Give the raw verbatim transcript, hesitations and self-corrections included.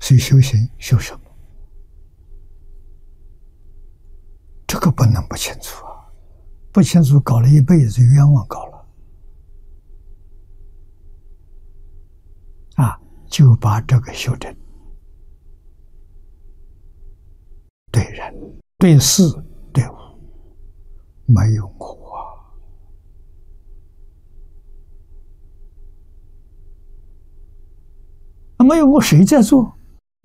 所以修行修什么？这个不能不清楚啊！不清楚，搞了一辈子冤枉搞了啊！就把这个修正，对人、对事、对物，没有我啊！没有我，谁在做？